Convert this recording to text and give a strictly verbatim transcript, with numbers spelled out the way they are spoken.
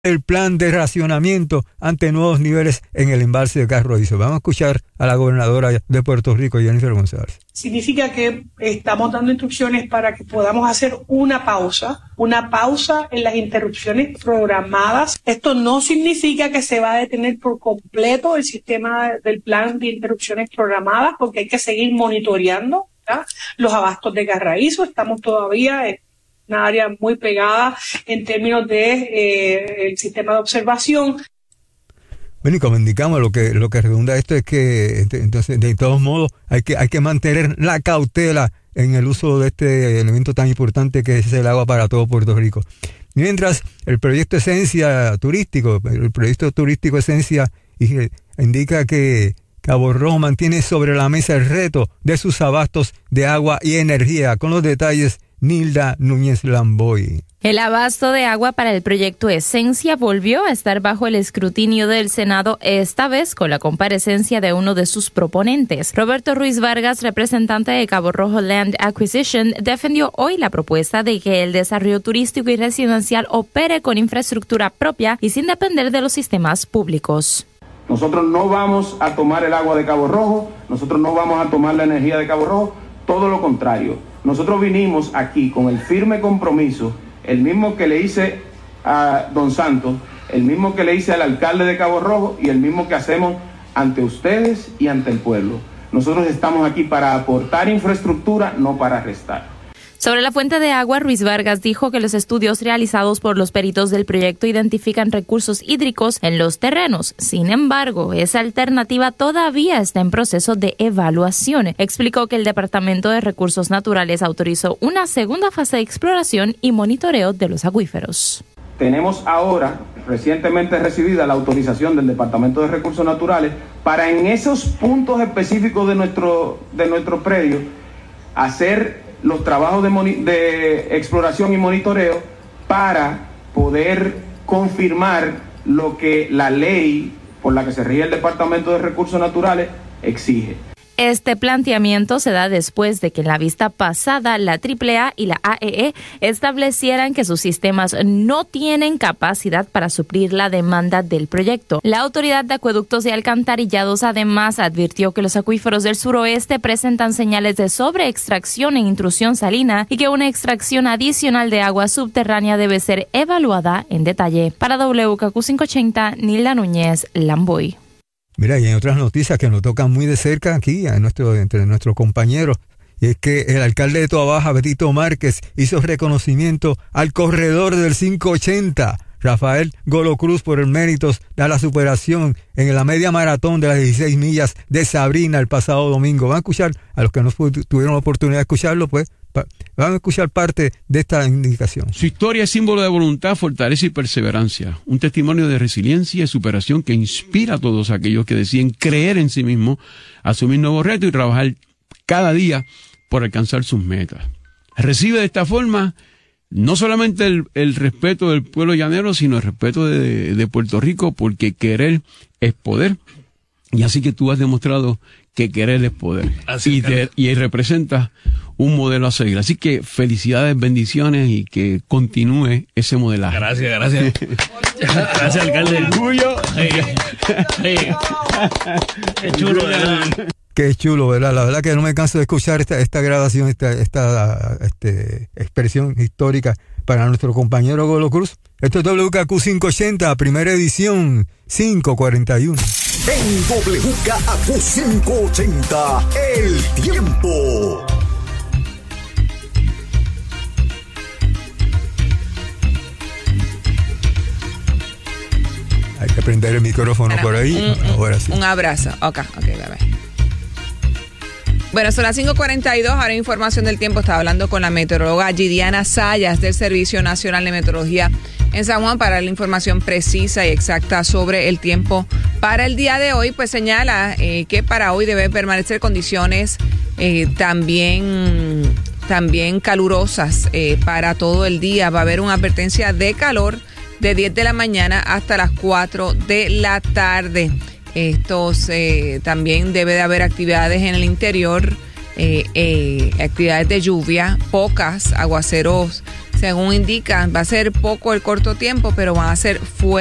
el plan de racionamiento ante nuevos niveles en el embalse de Carrizo. Vamos a escuchar a la gobernadora de Puerto Rico, Jennifer González. Significa que estamos dando instrucciones para que podamos hacer una pausa, una pausa en las interrupciones programadas. Esto no significa que se va a detener por completo el sistema del plan de interrupciones programadas, porque hay que seguir monitoreando, ¿verdad?, los abastos de Carrizo. Estamos todavía en una área muy pegada en términos de eh, el sistema de observación. Bueno, y como indicamos, lo que lo que redunda esto es que, entonces, de todos modos, hay que hay que mantener la cautela en el uso de este elemento tan importante que es el agua para todo Puerto Rico. Mientras, el proyecto Esencia Turístico, el proyecto turístico Esencia indica que Cabo Rojo mantiene sobre la mesa el reto de sus abastos de agua y energía. Con los detalles, Nilda Núñez Lamboy. El abasto de agua para el proyecto Esencia volvió a estar bajo el escrutinio del Senado, esta vez con la comparecencia de uno de sus proponentes. Roberto Ruiz Vargas, representante de Cabo Rojo Land Acquisition, defendió hoy la propuesta de que el desarrollo turístico y residencial opere con infraestructura propia y sin depender de los sistemas públicos. Nosotros no vamos a tomar el agua de Cabo Rojo, nosotros no vamos a tomar la energía de Cabo Rojo, todo lo contrario. Nosotros vinimos aquí con el firme compromiso, el mismo que le hice a don Santos, el mismo que le hice al alcalde de Cabo Rojo y el mismo que hacemos ante ustedes y ante el pueblo. Nosotros estamos aquí para aportar infraestructura, no para restar. Sobre la fuente de agua, Ruiz Vargas dijo que los estudios realizados por los peritos del proyecto identifican recursos hídricos en los terrenos. Sin embargo, esa alternativa todavía está en proceso de evaluación. Explicó que el Departamento de Recursos Naturales autorizó una segunda fase de exploración y monitoreo de los acuíferos. Tenemos ahora, recientemente recibida, la autorización del Departamento de Recursos Naturales para en esos puntos específicos de nuestro, de nuestro predio hacer los trabajos de, moni- de exploración y monitoreo para poder confirmar lo que la ley por la que se rige el Departamento de Recursos Naturales exige. Este planteamiento se da después de que en la vista pasada la triple A y la A E E establecieran que sus sistemas no tienen capacidad para suplir la demanda del proyecto. La Autoridad de Acueductos y Alcantarillados además advirtió que los acuíferos del suroeste presentan señales de sobreextracción e intrusión salina y que una extracción adicional de agua subterránea debe ser evaluada en detalle. Para W K Q quinientos ochenta, Nilda Núñez Lamboy. Mira, y hay otras noticias que nos tocan muy de cerca aquí, a nuestro, entre nuestros compañeros, y es que el alcalde de Toa Baja, Betito Márquez, hizo reconocimiento al corredor del quinientos ochenta, Rafael Golo Cruz, por el méritos de la superación en la media maratón de las dieciséis millas de Sabrina el pasado domingo. Van a escuchar, a los que no tuvieron la oportunidad de escucharlo, pues, van a escuchar parte de esta indicación. Su historia es símbolo de voluntad, fortaleza y perseverancia. Un testimonio de resiliencia y superación que inspira a todos aquellos que deciden creer en sí mismos, asumir nuevos retos y trabajar cada día por alcanzar sus metas. Recibe de esta forma no solamente el, el respeto del pueblo llanero, sino el respeto de, de Puerto Rico, porque querer es poder. Y así que tú has demostrado que querer es poder. Así y, te, y representa un modelo a seguir. Así que felicidades, bendiciones y que continúe ese modelaje. Gracias, gracias. Gracias, alcalde. Orgullo. Sí. Sí. Qué chulo, ¿verdad? Qué chulo, ¿verdad? La verdad que no me canso de escuchar esta, esta grabación, esta, esta este, expresión histórica para nuestro compañero Golo Cruz. Esto es W K Q quinientos ochenta, primera edición, cinco cuarenta y uno. En W K Q quinientos ochenta, el tiempo. Hay que prender el micrófono bueno, por ahí. Un, Ahora sí. Un abrazo. Ok, ok, bye. Bueno, son las cinco cuarenta y dos, ahora información del tiempo. Estaba hablando con la meteoróloga Gidiana Sayas del Servicio Nacional de Meteorología en San Juan para la información precisa y exacta sobre el tiempo para el día de hoy. Pues señala eh, que para hoy debe permanecer condiciones eh, también, también calurosas eh, para todo el día. Va a haber una advertencia de calor de diez de la mañana hasta las cuatro de la tarde. Estos eh, también debe de haber actividades en el interior, eh, eh, actividades de lluvia, pocas, aguaceros según indican, va a ser poco el corto tiempo, pero van a ser fuertes.